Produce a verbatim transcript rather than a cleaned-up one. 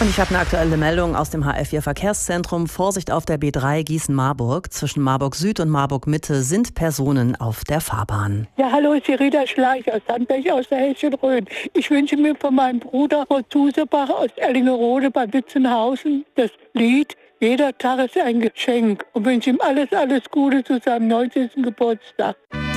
Und ich habe eine aktuelle Meldung aus dem H F vier Verkehrszentrum. Vorsicht auf der B drei Gießen-Marburg. Zwischen Marburg Süd und Marburg Mitte sind Personen auf der Fahrbahn. Ja, hallo, ist die Rita Schleich aus Sandberg aus der Hessischen Rhön. Ich wünsche mir von meinem Bruder Kurt Zusebach aus Erlingerode bei Witzenhausen das Lied Jeder Tag ist ein Geschenk und wünsche ihm alles, alles Gute zu seinem neunzehnten Geburtstag.